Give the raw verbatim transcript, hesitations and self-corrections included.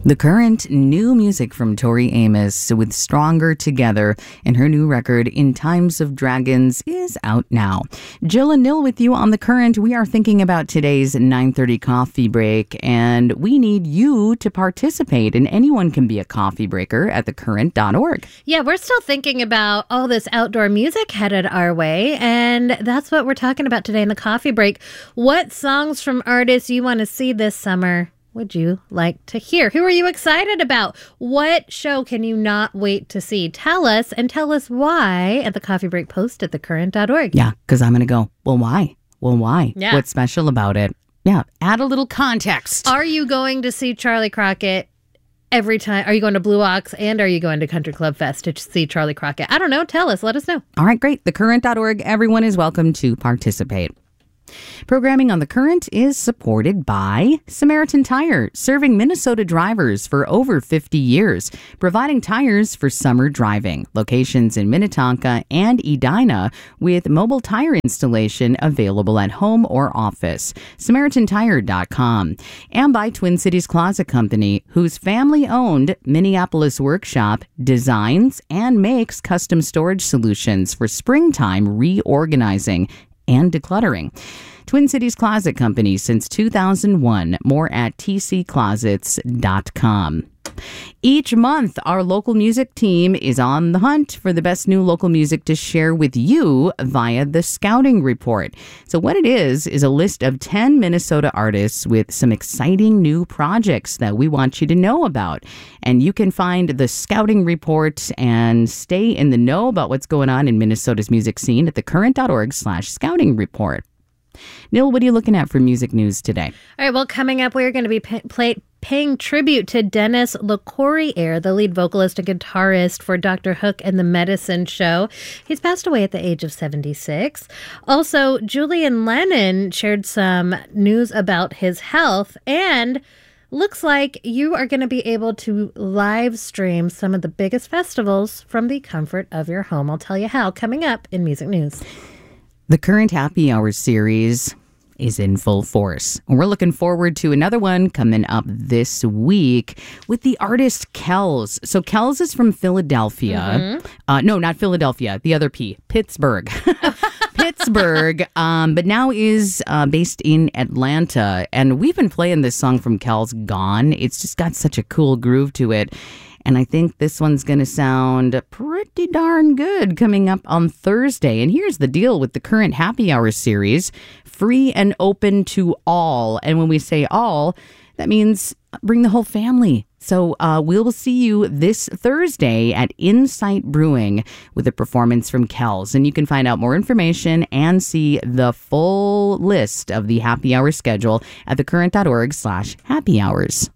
The current new music from Tori Amos with Stronger Together and her new record In Times of Dragons is out now. Jill and Nil with you on The Current. We are thinking about today's nine thirty coffee break, and we need you to participate, and anyone can be a coffee breaker at the current dot org. Yeah, we're still thinking about all this outdoor music headed our way, and that's what we're talking about today in the coffee break. What songs from artists you want to see this summer would you like to hear? Who are you excited about? What show can you not wait to see? Tell us, and tell us why at the Coffee Break post at the current dot org. Yeah, because I'm going to go, well, why? Well, why? Yeah. What's special about it? Yeah, add a little context. Are you going to see Charlie Crockett every time? Are you going to Blue Ox, and are you going to Country Club Fest to see Charlie Crockett? I don't know. Tell us. Let us know. All right, great. the current dot org. Everyone is welcome to participate. Programming on The Current is supported by Samaritan Tire, serving Minnesota drivers for over fifty years, providing tires for summer driving. Locations in Minnetonka and Edina with mobile tire installation available at home or office. Samaritan Tire dot com. And by Twin Cities Closet Company, whose family-owned Minneapolis workshop designs and makes custom storage solutions for springtime reorganizing and decluttering. Twin Cities Closet Company since two thousand one. More at t c closets dot com. Each month, our local music team is on the hunt for the best new local music to share with you via the Scouting Report. So what it is, is a list of ten Minnesota artists with some exciting new projects that we want you to know about. And you can find the Scouting Report and stay in the know about what's going on in Minnesota's music scene at the current dot org slash scouting report. Neil, what are you looking at for music news today? All right, well, coming up, we're going to be pay- play- paying tribute to Dennis LeCourrier, the lead vocalist and guitarist for Doctor Hook and the Medicine Show. He's passed away at the age of seventy-six. Also, Julian Lennon shared some news about his health, and looks like you are going to be able to live stream some of the biggest festivals from the comfort of your home. I'll tell you how, coming up in Music News. The Current Happy Hour series is in full force. We're looking forward to another one coming up this week with the artist Kells. So Kells is from Philadelphia. Mm-hmm. Uh, no, not Philadelphia. The other P. Pittsburgh. Pittsburgh, um, but now is uh, based in Atlanta. And we've been playing this song from Kells, Gone. It's just got such a cool groove to it. And I think this one's going to sound pretty darn good coming up on Thursday. And here's the deal with the Current Happy Hour series. Free and open to all. And when we say all, that means bring the whole family. So uh, we'll see you this Thursday at Insight Brewing with a performance from Kells. And you can find out more information and see the full list of the happy hour schedule at the current dot org slash happy hours.